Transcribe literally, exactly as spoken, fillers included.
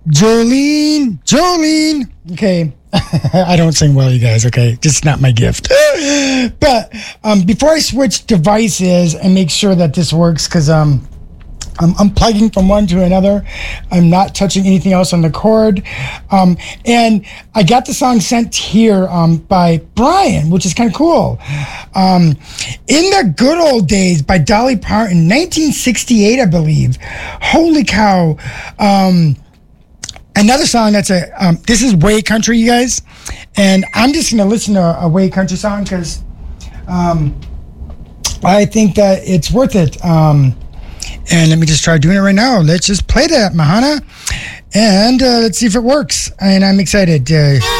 Jolene, Jolene. Okay. I don't sing well, you guys, okay? Just not my gift. But um, before I switch devices and make sure that this works, because um, I'm unplugging from one to another. I'm not touching anything else on the cord. Um, and I got the song sent here um, by Brian, which is kind of cool. Um, In the Good Old Days by Dolly Parton, nineteen sixty-eight, I believe. Holy cow. Um, Another song that's a, um, this is way country, you guys. And I'm just going to listen to a, a way country song because um, I think that it's worth it. Um, and let me just try doing it right now. Let's just play that, Mahana. And uh, let's see if it works. And I'm excited. Uh,